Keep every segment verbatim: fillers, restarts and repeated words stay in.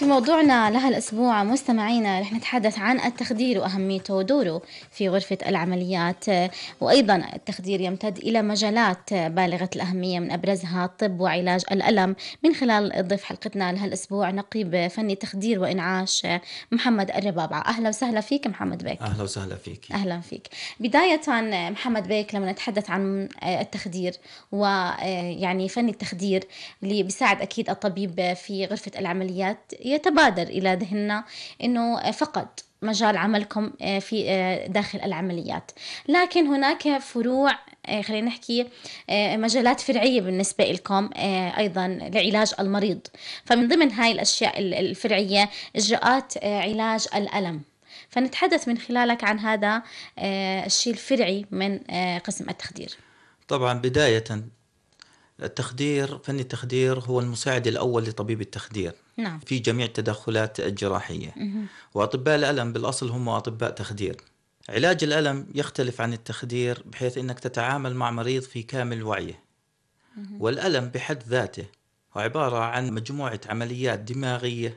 في موضوعنا لهالأسبوع مستمعينا رح نتحدث عن التخدير وأهميته ودوره في غرفة العمليات، وأيضا التخدير يمتد إلى مجالات بالغة الأهمية من أبرزها الطب وعلاج الألم. من خلال ضيف حلقتنا لهالأسبوع نقيب فني تخدير وإنعاش محمد الربابعة. أهلا وسهلا فيك محمد بيك. أهلا وسهلا فيك. أهلا فيك. بداية محمد بيك، لما نتحدث عن التخدير ويعني فني التخدير اللي بيساعد أكيد الطبيب في غرفة العمليات، يتبادر إلى ذهننا إنه فقط مجال عملكم في داخل العمليات، لكن هناك فروع، خلينا نحكي مجالات فرعية بالنسبة لكم أيضا لعلاج المريض. فمن ضمن هاي الأشياء الفرعية إجراءات علاج الألم، فنتحدث من خلالك عن هذا الشيء الفرعي من قسم التخدير. طبعا بداية التخدير، فني التخدير هو المساعد الأول لطبيب التخدير نعم. في جميع التدخلات الجراحية. مه. وأطباء الألم بالأصل هم أطباء تخدير. علاج الألم يختلف عن التخدير بحيث أنك تتعامل مع مريض في كامل وعيه. مه. والألم بحد ذاته هو عبارة عن مجموعة عمليات دماغية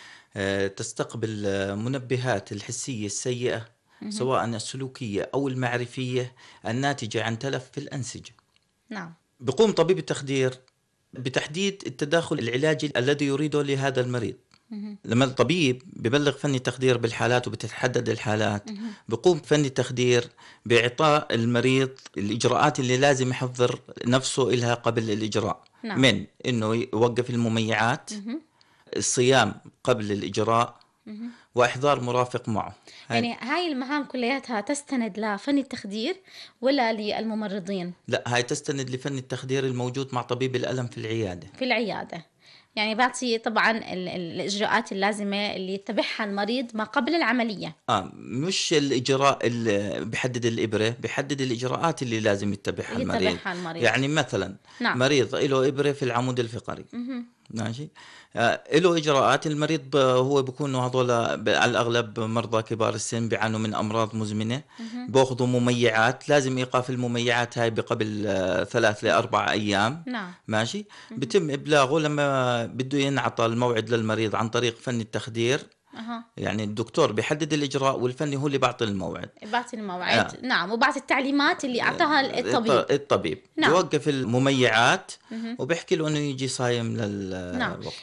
تستقبل منبهات الحسية السيئة، مه. سواء السلوكية أو المعرفية الناتجة عن تلف في الأنسجة. نعم. بقوم طبيب التخدير بتحديد التداخل العلاجي الذي يريده لهذا المريض. مه. لما الطبيب ببلغ فني التخدير بالحالات وبتتحدد الحالات، مه. بقوم فني التخدير بإعطاء المريض الإجراءات اللي لازم يحضر نفسه إلها قبل الإجراء. نعم. من إنه يوقف المميعات، مه. الصيام قبل الإجراء، مه. وإحضار مرافق معه. يعني هاي المهام كلياتها تستند لفني التخدير ولا للممرضين؟ لا، هاي تستند لفني التخدير الموجود مع طبيب الألم في العيادة. في العيادة يعني بعطي طبعا ال- ال- الإجراءات اللازمة اللي يتبعها المريض ما قبل العملية. آه مش الإجراء اللي بحدد الإبرة، بحدد الإجراءات اللي لازم يتبعها المريض. المريض. يعني مثلا نعم. مريض له إبرة في العمود الفقري، مه. ماشي، آه له إجراءات. المريض هو بيكون هذول على الأغلب مرضى كبار السن بيعانوا من أمراض مزمنة، بأخذوا مميعات، لازم إيقاف المميعات هاي بقبل آه ثلاث لأربع أيام. نعم. ماشي، بتم إبلاغه لما بده ينعطى الموعد للمريض عن طريق فني التخدير. أه. يعني الدكتور بيحدد الإجراء والفني هو اللي بعطي الموعد. بعطي الموعد. آه. نعم. وبعطي التعليمات اللي أعطاها الطبيب. الطبيب. نعم. بيوقف المميعات، أه. وبيحكي له إنه يجي صايم للوقت. نعم.